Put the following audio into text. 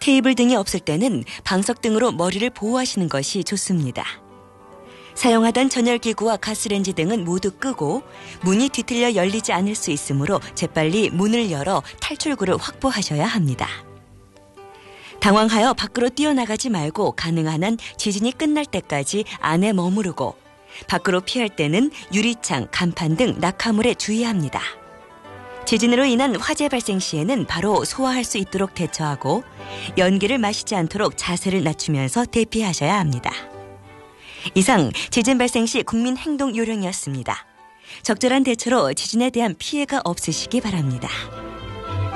테이블 등이 없을 때는 방석 등으로 머리를 보호하시는 것이 좋습니다. 사용하던 전열기구와 가스레인지 등은 모두 끄고 문이 뒤틀려 열리지 않을 수 있으므로 재빨리 문을 열어 탈출구를 확보하셔야 합니다. 당황하여 밖으로 뛰어나가지 말고 가능한 한 지진이 끝날 때까지 안에 머무르고 밖으로 피할 때는 유리창, 간판 등 낙하물에 주의합니다. 지진으로 인한 화재 발생 시에는 바로 소화할 수 있도록 대처하고 연기를 마시지 않도록 자세를 낮추면서 대피하셔야 합니다. 이상 지진 발생 시 국민 행동 요령이었습니다. 적절한 대처로 지진에 대한 피해가 없으시기 바랍니다.